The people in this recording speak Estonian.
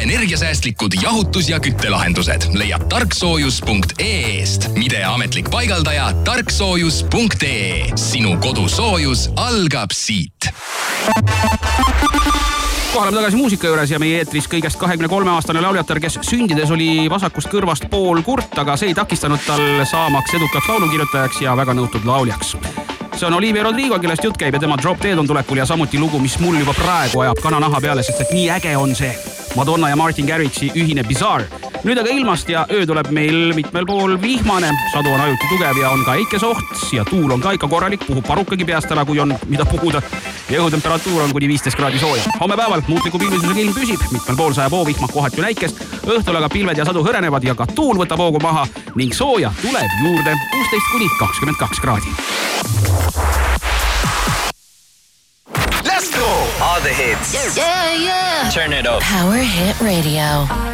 energiasäästlikud jahutus- ja küttelahendused leiad tarksoojus.ee-st. Midea ametlik paigaldaja tarksoojus.ee. Sinu kodusoojus algab siit. Oleme tagasi muusika juures ja meie eetris kõigest 23-aastane lauljatar, kes sündides oli vasakust kõrvast pool kurt, aga see ei takistanud tal saamaks edukaks laulukirjutajaks ja väga nõutud lauljaks. See on Olivia Rodrigo, kellest jutt käib ja tema Drop Dead on tulekul ja samuti lugu, mis mul juba praegu ajab kananaha peale, sest et nii äge on see. Madonna ja Martin Garrixi ühine Bizarre. Nüüd aga ilmast ja öö tuleb meil mitmel pool vihmane, sadu on ajuti tugev ja on ka eikesoht ja tuul on ka ikka korralik, puhub parukagi peast ära, kui on mida puhuda ja õhutemperatuur on kuni 15 kraadi sooja. Homme päeval muutliku pilvisusega ilm püsib, mitmel pool sajab hoovihma kohati näikest, õhtul aga pilved ja sadu hõrenevad ja ka tuul võtab hoogu maha ning sooja tuleb juurde 16 kuni 22 kraadi. Let's go! All the hits. Yeah. Turn it up. Power Hit Radio.